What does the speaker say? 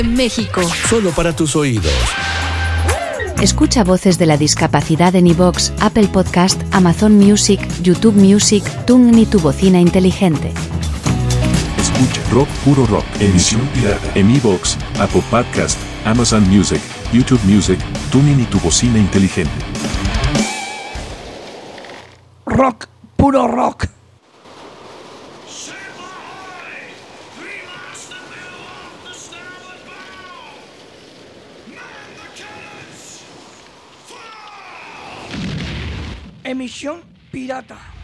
México. Solo para tus oídos. Escucha Voces de la Discapacidad en iVoox, Apple Podcast, Amazon Music, YouTube Music, TuneIn y tu bocina inteligente. Escucha Rock Puro Rock, emisión pirata en iVoox, Apple Podcast, Amazon Music, YouTube Music, TuneIn y tu bocina inteligente. Rock Puro Rock. Emisión pirata.